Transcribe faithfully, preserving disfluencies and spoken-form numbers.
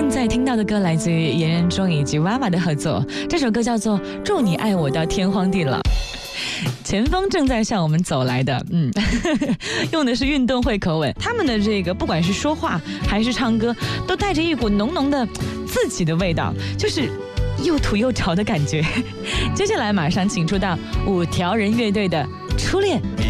现在听到的歌来自于严仁中以及娃娃的合作，这首歌叫做《祝你爱我到天荒地老》。前方正在向我们走来的，嗯，用的是运动会口吻。他们的这个不管是说话还是唱歌，都带着一股浓浓的自己的味道，就是又土又潮的感觉。接下来马上请出到五条人乐队的《初恋